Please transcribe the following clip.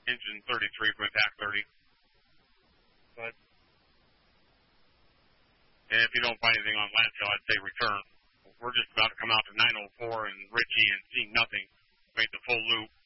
engine 33 for attack 30. But, and if you don't find anything on landfill, I'd say return. We're just about to come out to 904 and Ritchie and seeing nothing. Made the full loop.